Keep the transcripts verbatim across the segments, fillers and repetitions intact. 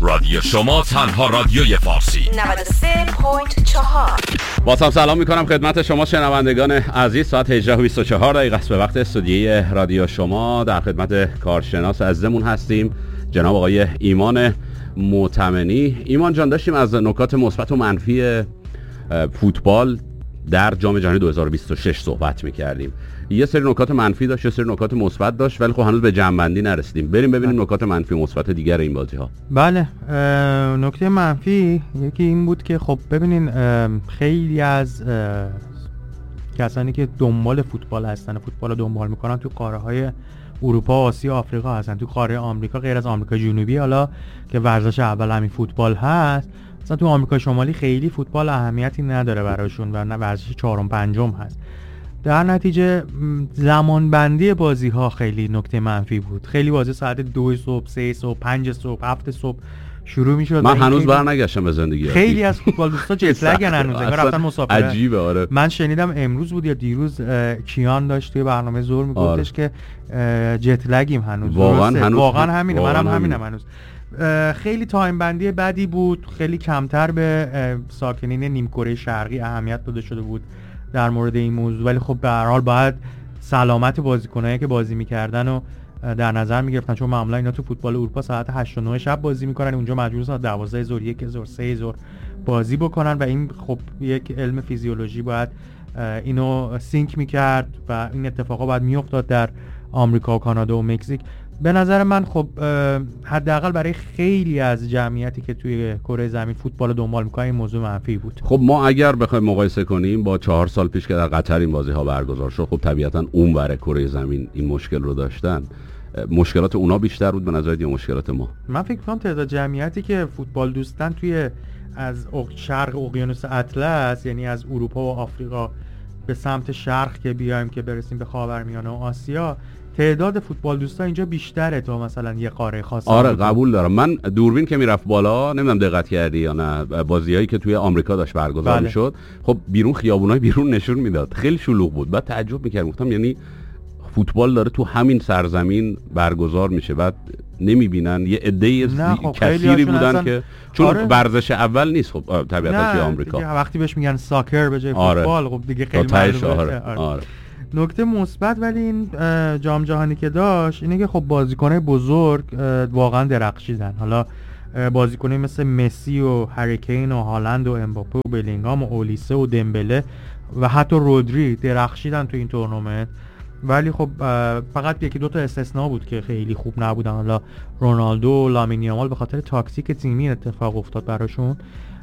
رادیو شما تنها رادیوی فارسی نود و سه ممیز چهار. با سلام میکنم خدمت شما شنوندگان عزیز. ساعت هجده و بیست و چهار دقیقه است به وقت استودیوی رادیو شما. در خدمت کارشناس عزیزمون هستیم جناب آقای ایمان معتمنی. ایمان جان، داشتیم از نکات مثبت و منفی فوتبال در جام جهانی دو هزار و بیست و شش صحبت میکردیم. یه سری نکات منفی داشت، یه سری نکات مثبت داشت، ولی خب هنوز به جمع‌بندی نرسیدیم. بریم ببینیم نکات منفی و مثبت دیگر این بازی ها. بله، نکته منفی یکی این بود که خب ببینین خیلی از کسانی که دنبال فوتبال هستن، فوتبال رو دنبال میکنن تو قاره های اروپا، آسیا، آفریقا هستن. تو قاره آمریکا غیر از آمریکا جنوبی، حالا که ورزش اول همین فوتبال هست، مثلا تو آمریکا شمالی خیلی فوتبال اهمیتی نداره براشون و نه ورزش چهارم پنجم هست. در نتیجه زمان بندی بازی ها خیلی نکته منفی بود. خیلی بازی ساعت دو صبح، سه صبح، پنج صبح، هفت صبح شروع میشد. من هنوز برنگشتم به زندگی. خیت از فوتبال دوستا جت لگن هنوز، انگار رفتن مسافرت. عجیبه. آره من شنیدم امروز بود یا دیروز کیان داشت توی برنامه ظهر میگفتش آره. که جت لگیم هنوز. واقعا هنوز واقعا همینه. منم هم همینم هنوز. خیلی تایم بندی بدی بود. خیلی کمتر به ساکنین نیمکره شرقی اهمیت داده شده بود در مورد این موضوع، ولی خب به هر حال باید سلامت بازیکنایی که بازی میکردن و در نظر میگرفتن، چون معمولا اینا تو فوتبال اروپا ساعت هشت و نه شب بازی میکنن، اونجا مجبور ساعت دوازده ظهر، یک ظهر، سه ظهر بازی بکنن و این خب یک علم فیزیولوژی باید اینو سینک میکرد و این اتفاقا باید میافتاد در آمریکا و کانادا و مکزیک. به نظر من خب حداقل برای خیلی از جمعیتی که توی کره زمین فوتبال رو دنبال می‌کنه این موضوع منفی بود. خب ما اگر بخوایم مقایسه کنیم با چهار سال پیش که در قطر این بازی‌ها برگزار شد، خب طبیعتاً اون ور کره زمین این مشکل رو داشتن. مشکلات اونا بیشتر بود به نظر یا مشکلات ما؟ من فکر می‌کنم تعداد جمعیتی که فوتبال دوستن توی از شرق اقیانوس اطلس، یعنی از اروپا و آفریقا به سمت شرق که بیایم که برسیم به خاورمیانه و آسیا، تعداد فوتبال دوستا اینجا بیشتره تا مثلا یه قاره خاص. آره قبول دارم. من دوربین که میرفت بالا، نمیدونم دقت کردی یا نه، بازیایی که توی آمریکا داشت برگزار بله. میشد، خب بیرون خیابونای بیرون نشون میداد، خیلی شلوغ بود. بعد تعجب میکردم، گفتم یعنی فوتبال داره تو همین سرزمین برگزار میشه، بعد نمیبینن یه عده خب کثیری بودن اصلا... که چون آره. ورزش اول نیست خب طبیعتا توی آمریکا. وقتی بهش میگن ساکر به جای فوتبال، آره. خب دیگه خیلی معلومه. آره. آره. آره. نکته مثبت ولی این جام جهانی که داشت اینه که خب بازیکنای بزرگ واقعا درخشیدن. حالا بازیکنای مثل مسی و هری کین و هالند و امباپه و بلینگهام و اولیسه و دمبله و حتی رودری درخشیدن تو این تورنمنت، ولی خب فقط یکی دو تا استثناء بود که خیلی خوب نبودن. حالا رونالدو و لامین یامال به خاطر تاکتیک تیمی اتفاق افتاد براشون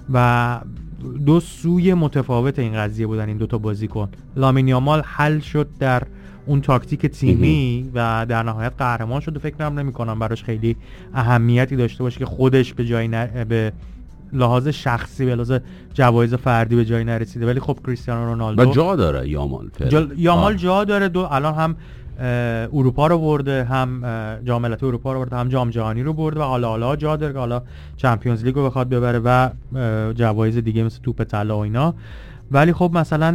و دو سوی متفاوت این قضیه بودن این دوتا بازیکن. لامین یامال حل شد در اون تاکتیک تیمی و در نهایت قهرمان شد و فکر نمی کنم براش خیلی اهمیتی داشته باشه که خودش به جای ن... به لحاظ شخصی به لحاظ جوایز فردی به جای نرسیده، ولی خب کریستیانو رونالدو و جا داره. یامال جا... یامال جا داره. دو الان هم اروپا رو برده، هم جام ملت‌های اروپا رو برده، هم جام جهانی رو برده و حالا حالا جا داره که حالا چمپیونز لیگ رو بخواد ببره و جوایز دیگه مثل توپ طلا و اینا. ولی خب مثلا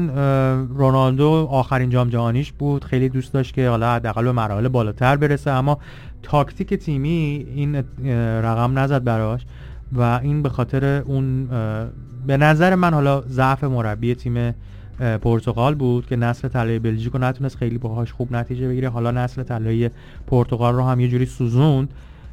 رونالدو آخرین جام جهانیش بود، خیلی دوست داشت که حالا حداقل به مراحل بالاتر برسه، اما تاکتیک تیمی این رقم نزد براش و این به خاطر اون به نظر من حالا ضعف مربی تیم پرتغال بود که نسل طلایی بلژیک رو نتونست خیلی باهاش خوب نتیجه بگیره. حالا نسل طلایی پرتغال رو هم یه جوری سوزوند،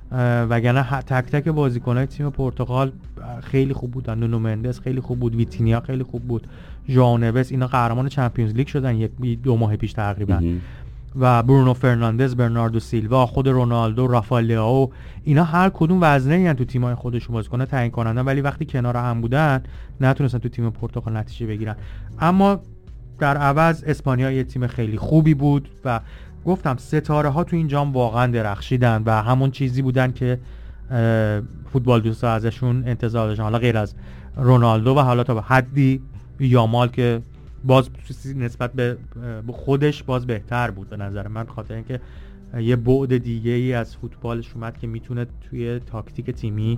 وگرنه تک تک بازیکن‌های تیم پرتغال خیلی خوب بودن. نونو مندس خیلی خوب بود، ویتینیا خیلی خوب بود، ژائو نوس، اینا قهرمان چمپیونز لیگ شدن یک دو ماه پیش تقریبا. و برونو فرناندز، برناردو سیلوا، خود رونالدو، رافائل لیائو، اینا هر کدوم وزنه‌ای ان تو تیم‌های خودشون بازیکن تعیین کننده، ولی وقتی کنار هم بودن نتونستن تو تیم پرتغال نتیجه بگیرن. اما در عوض اسپانیا یه تیم خیلی خوبی بود و گفتم ستاره ها تو این جام واقعا درخشیدن و همون چیزی بودن که فوتبال دوستا ازشون انتظار داشتن. حالا غیر از رونالدو و حالا تا به حدی یامال که باز نسبت به خودش باز بهتر بود به نظر من، خاطر اینکه یه بعد دیگه ای از فوتبالش اومد که میتونه توی تاکتیک تیمی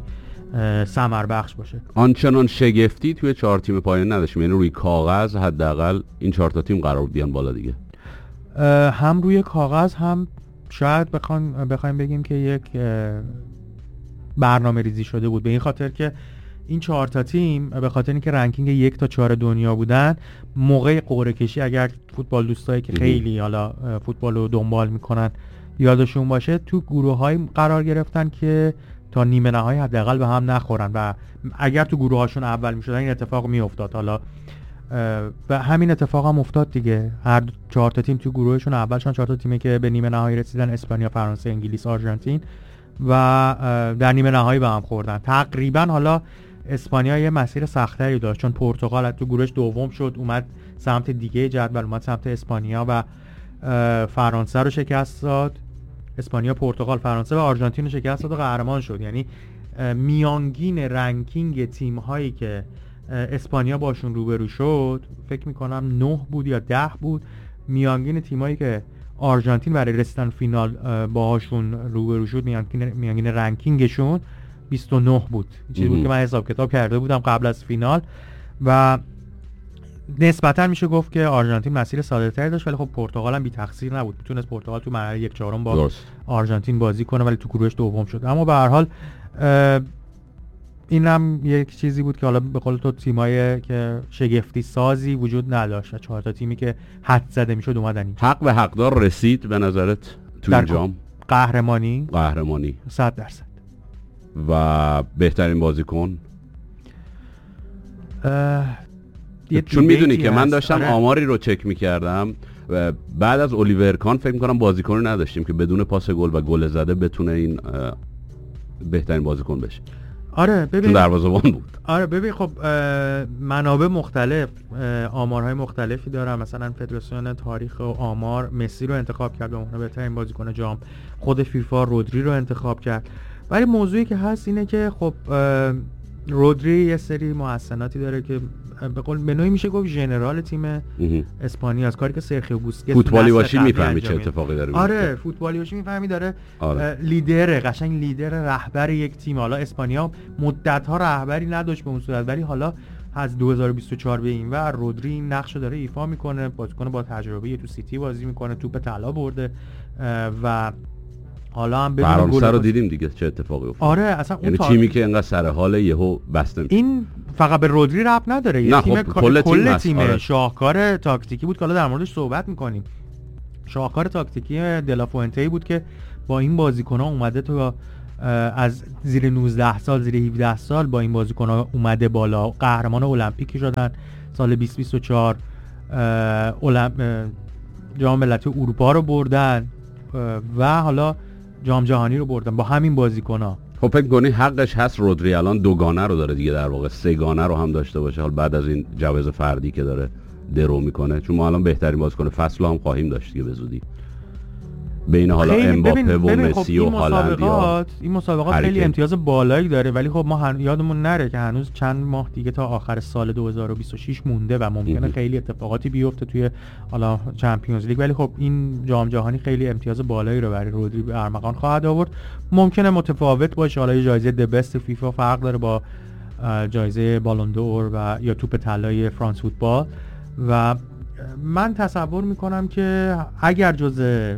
ثمر بخش باشه. آنچنان شگفتی توی چهار تیم پایان نداشتیم، یعنی روی کاغذ حداقل این چهار تا تیم قرار بیان بالا دیگه. هم روی کاغذ هم شاید بخوایم بخوایم بگیم که یک برنامه ریزی شده بود، به این خاطر که این چهار تا تیم به خاطر اینکه رنکینگ یک تا چهار دنیا بودن، موقع قرعه کشی اگر فوتبال دوستایی که خیلی حالا فوتبال رو دنبال میکنن یادشون باشه، تو گروه‌های قرار گرفتن که تا نیمه نهایی حداقل به هم نخورن و اگر تو گروه‌هاشون اول میشدن این اتفاق میافتاد. حالا و همین اتفاق هم افتاد دیگه، هر چهار تا تیم تو گروهشون اول شدن، چهار تا تیمی که به نیمه نهایی رسیدن، اسپانیا، فرانسه، انگلیس، آرژانتین و در نیمه نهایی به هم خوردن. تقریبا حالا اسپانیا یه مسیر سختری داشت چون پرتغال تو گروهش دوم شد، اومد سمت دیگه جدول، اومد سمت اسپانیا و فرانسه رو شکست داد. اسپانیا، پرتغال، فرانسه و آرژانتین رو شکست داد و قهرمان شد. یعنی میانگین رنکینگ تیم هایی که اسپانیا باشون روبرو شد فکر میکنم نه بود یا ده بود. میانگین تیمایی که آرژانتین برای رسیدن فینال باهاشون روبرو شد، میانگین میانگین رنکینگشون بیست و نه بود. چیزی بود که من حساب کتاب کرده بودم قبل از فینال و نسبتا میشه گفت که آرژانتین مسیر ساده‌تری داشت، ولی خب پرتغال هم بی تقصیر نبود. میتونست پرتغال تو مرحله یک چهارم با درست. آرژانتین بازی کنه ولی تو گروهش دوم شد. اما به هر حال اینم یک چیزی بود که حالا به قول تو تیمایی که شگفتی سازی وجود نداشت، چهار تا تیمی که حد زده میشد اومدن اینجا. حق به حقدار رسید به نظرت تو این جام؟ قهرمانی قهرمانی صد درصد. و بهترین بازیکن چون میدونی که من داشتم آره. آماری رو چک میکردم و بعد از الیور کان فکر میکنم بازیکنی نداشتیم که بدون پاس گل و گل زده بتونه این بهترین بازیکن بشه. آره ببین، چون دروازه‌بان بود. آره ببین خب منابع مختلف آمارهای مختلفی دارن، مثلا فدراسیون تاریخ و آمار مسی رو انتخاب کرد به عنوان بهترین بازیکن جام، خود فیفا رودری رو انتخاب کرد. ولی موضوعی که هست اینه که خب رودری یه سری محسناتی داره که به قول به نوعی میشه گفت ژنرال تیم اسپانیا از کاری که سرخیو بوسکتس فوتبالی باشی میفهمی چه اتفاقی داره. آره فوتبالی باشی میفهمی داره آره. لیدر قشنگ لیدر رهبر یک تیم. حالا اسپانیا مدت ها رهبری نداشت به اون صورت، ولی حالا از دو هزار و بیست و چهار به این ور رودری این نقشو داره ایفا میکنه. بازیکن با تجربه، تو سیتی بازی میکنه، توپ طلا برده و حالا هم بدون گل فرانسه رو دیدیم دیگه چه اتفاقی افتاد. آره اصلا یعنی اون تیمی که انقدر سر حال یهو بسته میشه. این فقط به رودری ربط نداره، یه تیم خب کل تیم, کل تیم آره. شاهکار تاکتیکی بود که حالا در موردش صحبت میکنیم. شاهکار تاکتیکی دلافوئنته بود که با این بازیکن‌ها اومده تو از زیر نوزده سال زیر هفده سال با این بازیکن‌ها اومده بالا، قهرمان المپیک شدن سال بیست بیست و چهار، المپ جام ملت‌های اروپا رو بردن و حالا جام جهانی رو بردن با همین بازیکن‌ها. خب فکر کنی حقش هست رودری الان دوگانه رو داره دیگه، در واقع سه گانه رو هم داشته باشه حال بعد از این جوایز فردی که داره درو میکنه، چون ما الان بهترین بازیکن فصل رو هم خواهیم داشت دیگه به زودی بین حالا امباپه و مسی و هالند. این مسابقات خیلی امتیاز بالایی داره، ولی خب ما هن... یادمون نره که هنوز چند ماه دیگه تا آخر سال دو هزار و بیست و شش مونده و ممکنه خیلی اتفاقاتی بیفته توی حالا چمپیونز لیگ، ولی خب این جام جهانی خیلی امتیاز بالایی رو برای رودری به ارمغان خواهد آورد. ممکنه متفاوت باشه، حالا جایزه د بست فیفا فرق داره با جایزه بالون دور و یا توپ طلای فرانس فوتبال و من تصور میکنم که اگر جزء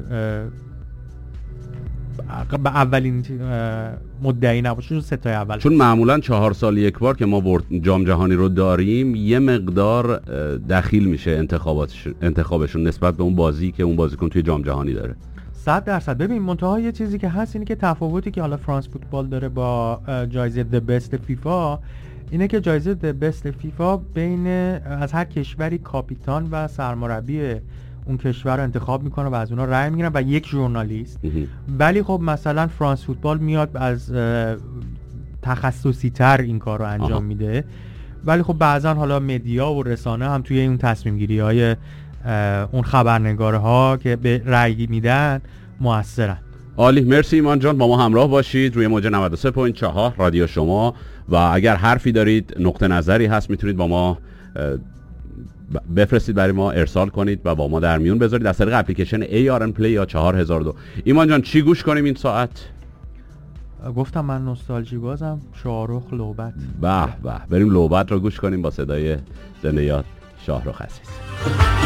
به اولین مدعی نباشه سه تا اول، چون معمولا چهار سال یک بار که ما جام جهانی رو داریم یه مقدار دخیل میشه انتخاباتش انتخابشون نسبت به اون بازی که اون بازیکن توی جام جهانی داره. صد درصد. ببین منتها یه چیزی که هست اینه که تفاوتی که حالا فرانس فوتبال داره با جایزه د بست فیفا اینه که جایزه د بست فیفا بین از هر کشوری کاپیتان و سرمربی اون کشور رو انتخاب میکنه و از اونا رأی میگیرن و یک ژورنالیست. ولی خب مثلا فرانس فوتبال میاد از تخصصی تر این کار رو انجام آها. میده، ولی خب بعضا حالا مدیا و رسانه هم توی اون تصمیم گیری های اون خبرنگاره ها که به رأی میدن موثرن. عالی، مرسی ایمان جان، با ما همراه باشید روی موج نود و سه و چهار رادیو شما و اگر حرفی دارید، نقطه نظری هست، میتونید با ما بفرستید، برای ما ارسال کنید و با ما در میون بذارید از طریق اپلیکیشن ای آر ان پلی یا چهار هزار و دو. ایمان جان چی گوش کنیم این ساعت؟ گفتم من نوستالژی بازم شاهرخ لعبت. به به، بریم لعبت رو گوش کنیم با صدای زنده یاد شاهرخ عزیز.